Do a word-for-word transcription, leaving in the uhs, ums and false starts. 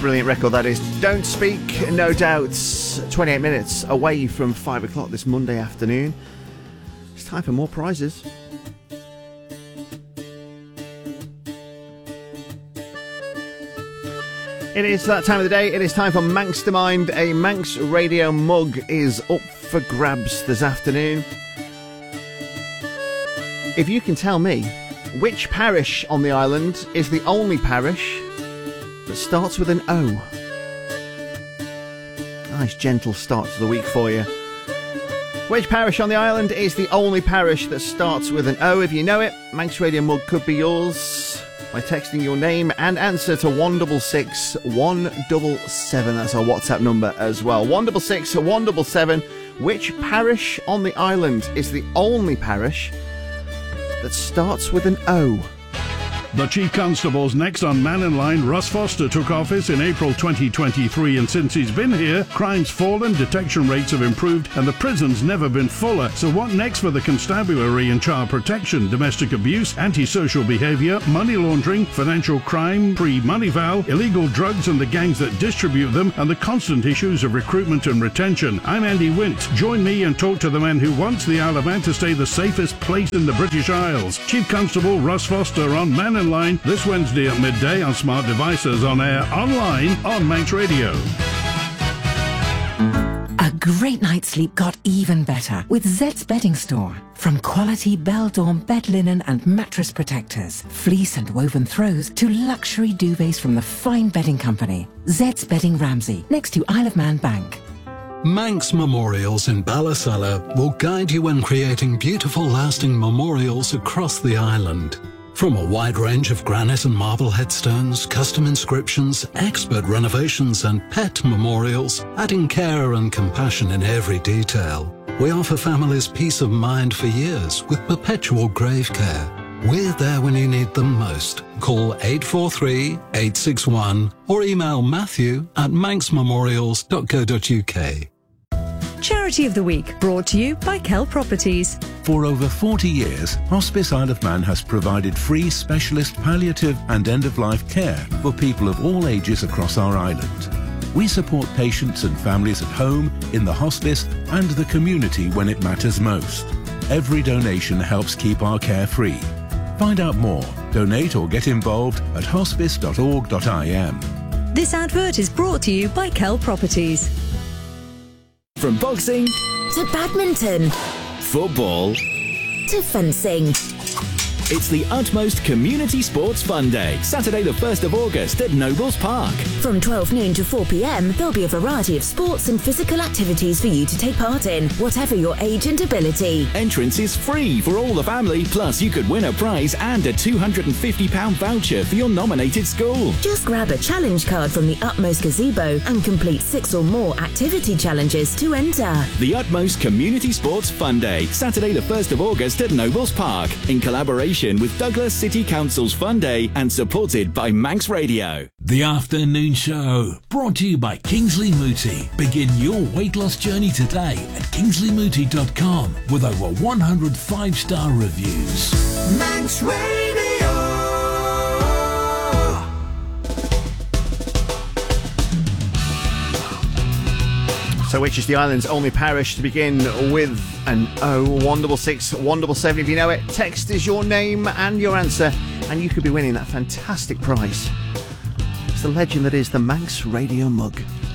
Brilliant record that is. Don't Speak, no doubt. twenty-eight minutes away from five o'clock this Monday afternoon. It's time for more prizes. It is that time of the day. It is time for Manxtermind. A Manx Radio mug is up for grabs this afternoon. If you can tell me which parish on the island is the only parish that starts with an O. Nice gentle start to the week for you. Which parish on the island is the only parish that starts with an O? If you know it, Manx Radio mug could be yours by texting your name and answer to one six six, one seven seven. That's our WhatsApp number as well. one six six, one seven seven. Which parish on the island is the only parish that starts with an O? The Chief Constable's next on Man in Line. Russ Foster took office in April twenty twenty-three, and since he's been here, crime's fallen, detection rates have improved, and the prison's never been fuller. So what next for the constabulary and child protection? Domestic abuse, antisocial behaviour, money laundering, financial crime, pre-money vow, illegal drugs and the gangs that distribute them, and the constant issues of recruitment and retention. I'm Andy Wint. Join me and talk to the man who wants the Isle of Man to stay the safest place in the British Isles. Chief Constable Russ Foster on Man in Line this Wednesday at midday on smart devices, on air, online, on Manx Radio. A great night's sleep got even better with Zed's Bedding Store. From quality Bell-Dawn bed linen and mattress protectors, fleece and woven throws, to luxury duvets from the fine bedding company. Zed's Bedding Ramsey, next to Isle of Man Bank. Manx Memorials in Ballasalla will guide you in creating beautiful, lasting memorials across the island. From a wide range of granite and marble headstones, custom inscriptions, expert renovations and pet memorials, adding care and compassion in every detail. We offer families peace of mind for years with perpetual grave care. We're there when you need them most. Call eight four three, eight six one or email Matthew at manx memorials dot co dot uk. Charity of the Week, brought to you by Kell Properties. For over forty years, Hospice Isle of Man has provided free specialist palliative and end-of-life care for people of all ages across our island. We support patients and families at home, in the hospice and the community when it matters most. Every donation helps keep our care free. Find out more, donate or get involved at hospice dot org dot I M. This advert is brought to you by Kell Properties. From boxing to badminton, football to fencing. It's the Utmost Community Sports Fun Day, Saturday the first of August at Nobles Park. From twelve noon to four p m, there'll be a variety of sports and physical activities for you to take part in, whatever your age and ability. Entrance is free for all the family, plus you could win a prize and a two hundred fifty pounds voucher for your nominated school. Just grab a challenge card from the Utmost Gazebo and complete six or more activity challenges to enter. The Utmost Community Sports Fun Day, Saturday the first of August at Nobles Park, in collaboration with Douglas City Council's Fun Day and supported by Manx Radio. The Afternoon Show, brought to you by Kingsley Mooti. Begin your weight loss journey today at kingsley mooti dot com with over one hundred five-star reviews. Manx Radio. So which is the island's only parish to begin with an O? one six six, one seven seven if you know it. Text is your name and your answer, and you could be winning that fantastic prize. It's the legend that is the Manx Radio mug.